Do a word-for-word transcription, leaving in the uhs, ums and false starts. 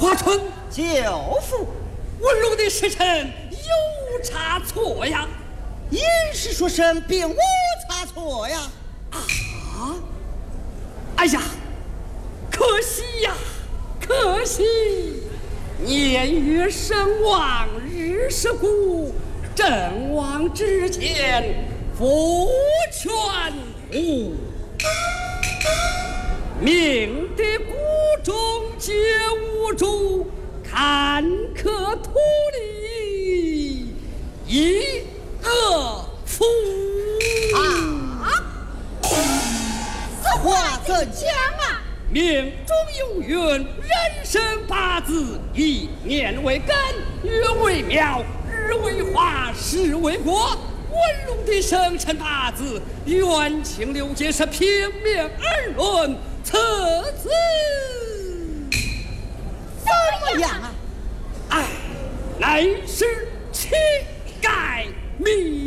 华春， 舅父， 文龙的时辰有差错呀。 言是说声并无差错呀。 啊！哎呀，可惜呀，可惜！年月神往，日是古，阵亡之前，复全无。命的谷中皆无主，坎坷土里一个福。 啊！此话怎讲啊？ 命中有云：人生八字，以年为根，月为苗，日为花，时为果。文龙的生辰八字，元清六节是平面而论，此字怎么样啊？ 哎，乃是乞丐命。